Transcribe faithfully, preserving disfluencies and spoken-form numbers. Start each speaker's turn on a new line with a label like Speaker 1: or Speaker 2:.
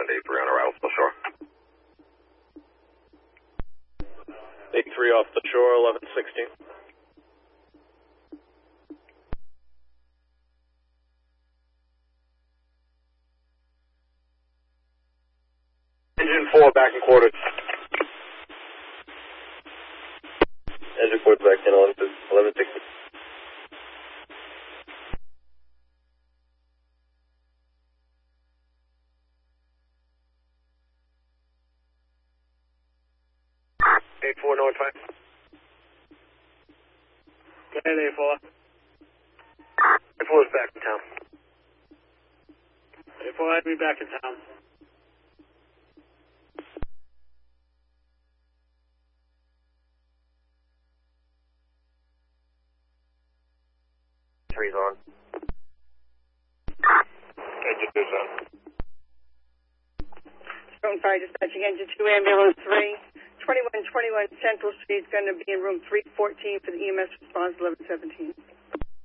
Speaker 1: ground eight three on arrival to the shore.
Speaker 2: eight three off the shore, eleven sixteen.
Speaker 1: Engine four back in quarters.
Speaker 2: Engine four back in eleven sixty.
Speaker 1: eight four north five.
Speaker 2: Go ahead, eight four.
Speaker 1: eight four is back in town.
Speaker 2: eight four had me back in town.
Speaker 1: Three's on. Engine two's on.
Speaker 3: Room five dispatching engine two, ambulance three. twenty-one twenty-one Central Street is going to be in room three fourteen for the E M S response eleven seventeen.